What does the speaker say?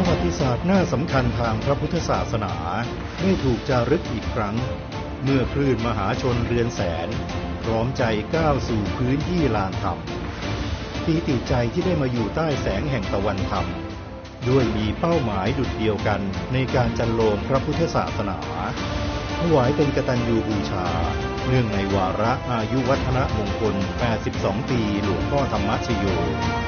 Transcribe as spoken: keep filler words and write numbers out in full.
วัติศาสตร์หน้าสำคัญทางพระพุทธศาสนาได้ถูกจารึกอีกครั้งเมื่อคลื่นมหาชนเรือนแสนพร้อมใจก้าวสู่พื้นที่ลานธรรมปีติใจที่ได้มาอยู่ใต้แสงแห่งตะวันธรรมด้วยมีเป้าหมายดุจเดียวกันในการจันโลมพระพุทธศาสนาถวายเป็นกตัญญูบูชาเนื่องในวาระอายุวัฒนมงคลแปดสิบสองปีหลวงพ่อธรรมชโย